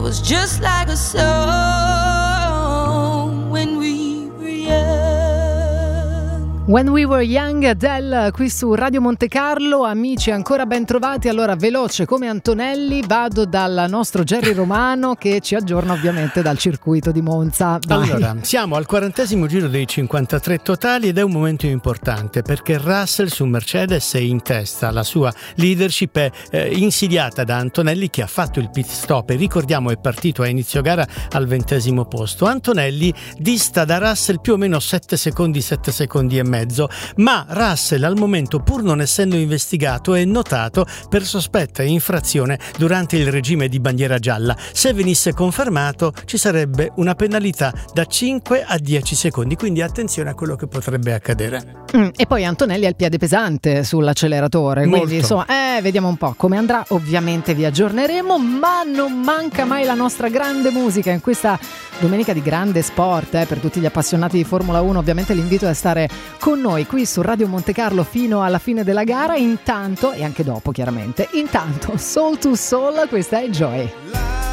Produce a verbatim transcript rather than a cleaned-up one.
was just like a song when we were young. When We Were Young, Adele qui su Radio Monte Carlo. Amici, ancora ben trovati. Allora, veloce come Antonelli, vado dal nostro Jerry Romano che ci aggiorna ovviamente dal circuito di Monza. Vai. Allora, siamo al quarantesimo giro dei cinquantatré totali ed è un momento importante perché Russell su Mercedes è in testa. La sua leadership è eh, insidiata da Antonelli che ha fatto il pit stop e ricordiamo è partito a inizio gara al ventesimo posto. Antonelli dista da Russell più o meno sette secondi, sette secondi e mezzo. Ma Russell al momento, pur non essendo investigato, è notato per sospetta infrazione durante il regime di bandiera gialla. Se venisse confermato ci sarebbe una penalità da cinque a dieci secondi, quindi attenzione a quello che potrebbe accadere. Mm, e poi Antonelli ha il piede pesante sull'acceleratore, Molto. quindi insomma eh, vediamo un po' come andrà. Ovviamente vi aggiorneremo, ma non manca mai la nostra grande musica in questa domenica di grande sport, eh, per tutti gli appassionati di Formula uno. Ovviamente l'invito è a stare con noi qui su Radio Monte Carlo fino alla fine della gara, intanto e anche dopo chiaramente. Intanto Soul to Soul, questa è Joy.